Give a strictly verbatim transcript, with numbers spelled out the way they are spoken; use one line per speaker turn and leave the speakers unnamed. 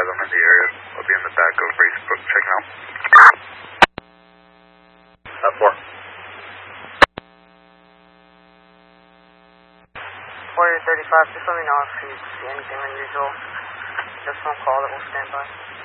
thirty-five, I'm in the area. I'll be in the back of Brace Brook checking out. Uh, four.
Warrior thirty-five, just let me know if you see anything unusual. Just one call that will stand by.